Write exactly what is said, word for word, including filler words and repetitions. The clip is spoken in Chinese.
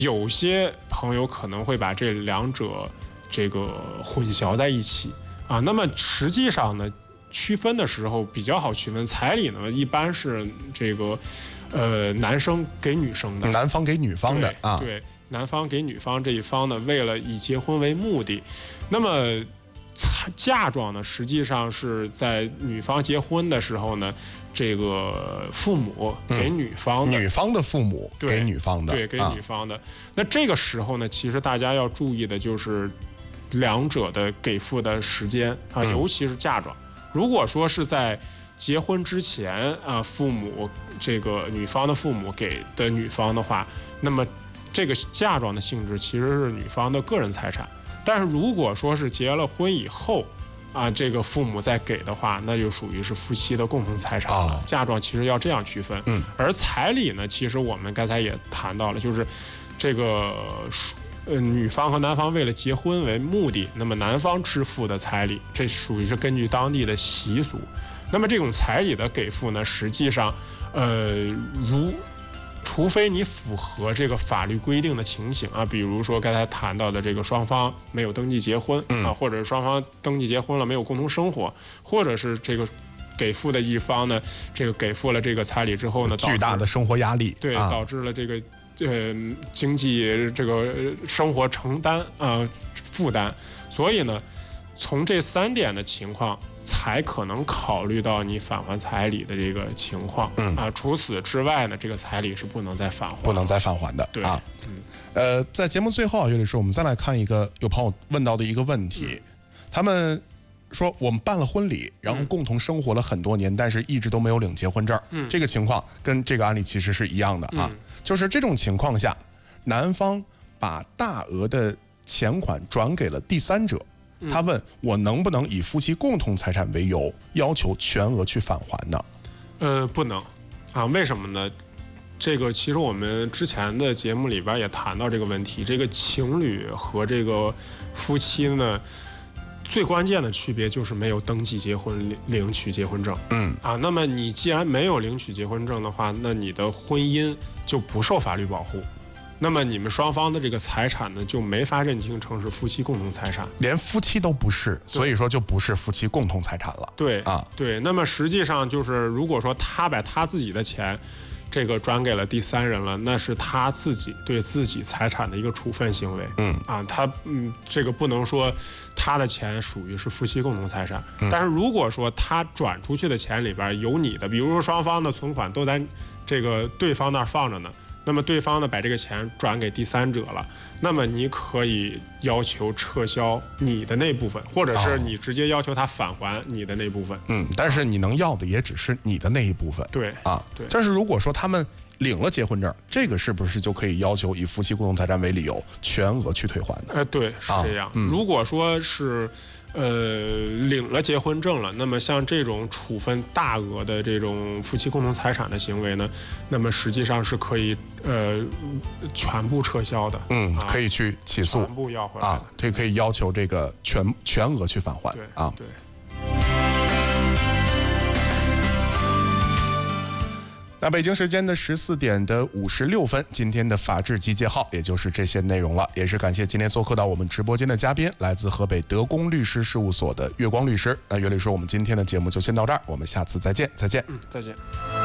有些朋友可能会把这两者这个混淆在一起啊。那么实际上呢，区分的时候比较好区分。彩礼呢，一般是这个呃男生给女生的， 男方给女方的啊， 对，男方给女方这一方呢，为了以结婚为目的，那么嫁妆呢，实际上是在女方结婚的时候呢，这个父母给女方的， 嗯、女方的父母给女方的， 对，给女方的。啊、那这个时候呢，其实大家要注意的就是两者的给付的时间啊， 嗯、 尤其是嫁妆。如果说是在结婚之前啊，父母这个女方的父母给的女方的话，那么这个嫁妆的性质其实是女方的个人财产。但是如果说是结了婚以后啊，这个父母再给的话，那就属于是夫妻的共同财产了。哦、嫁妆其实要这样区分。 嗯， 而彩礼呢，其实我们刚才也谈到了，就是这个呃女方和男方为了结婚为目的，那么男方支付的彩礼，这属于是根据当地的习俗。那么这种彩礼的给付呢，实际上呃如。除非你符合这个法律规定的情形啊，比如说刚才谈到的这个双方没有登记结婚、 嗯、 啊，或者双方登记结婚了没有共同生活，或者是这个给付的一方呢，这个给付了这个彩礼之后呢， 巨大的生活压力， 对， 啊、 导致了这个呃经济这个生活承担啊、呃、负担，所以呢，从这三点的情况。才可能考虑到你返还彩礼的这个情况， 嗯啊，除此之外呢，这个彩礼是不能再返还， 不能再返还的， 对啊， 嗯， 呃，在节目最后啊，岳律师，我们再来看一个有朋友问到的一个问题，嗯、他们说我们办了婚礼，然后共同生活了很多年，嗯、但是一直都没有领结婚证，嗯，这个情况跟这个案例其实是一样的啊，嗯、就是这种情况下，男方把大额的钱款转给了第三者。他问我能不能以夫妻共同财产为由要求全额去返还呢？ 呃，不能啊，为什么呢？这个其实我们之前的节目里边也谈到这个问题，这个情侣和这个夫妻呢，最关键的区别就是没有登记结婚、领取结婚证。 嗯啊，那么你既然没有领取结婚证的话，那你的婚姻就不受法律保护。那么你们双方的这个财产呢，就没法认定成是夫妻共同财产， 连夫妻都不是，所以说就不是夫妻共同财产了。 对啊， 对。那么实际上就是，如果说他把他自己的钱，这个转给了第三人了，那是他自己对自己财产的一个处分行为。 嗯啊，他嗯，这个不能说他的钱属于是夫妻共同财产。 嗯、 但是如果说他转出去的钱里边有你的，比如说双方的存款都在这个对方那儿放着呢。那么对方呢把这个钱转给第三者了，那么你可以要求撤销你的那部分，或者是你直接要求他返还你的那部分。 嗯，但是你能要的也只是你的那一部分。 对啊， 对。 但是如果说他们领了结婚证，这个是不是就可以要求以夫妻共同财产为理由全额去退还的？ 呃，对，是这样。 啊嗯、 如果说是。呃，领了结婚证了，那么像这种处分大额的这种夫妻共同财产的行为呢，那么实际上是可以呃全部撤销的。 嗯， 啊、 可以去起诉， 全部要回来啊，这可以要求这个全全额去返还。 对啊， 对。 那北京时间的十四点的五十六分，今天的法治集结号也就是这些内容了，也是感谢今天做客到我们直播间的嘉宾，来自河北德公律师事务所的岳光律师。那岳律师，我们今天的节目就先到这儿，我们下次再见，再见。 嗯，再见。